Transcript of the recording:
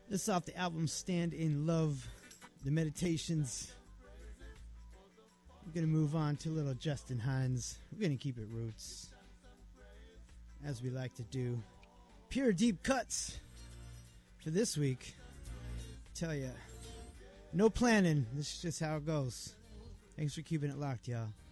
This off the album Stand in Love, The Meditations. We're going to move on to a little Justin Hines. We're going to keep it roots, as we like to do. Pure deep cuts for this week. Tell ya, no planning. This is just how it goes. Thanks for keeping it locked, y'all.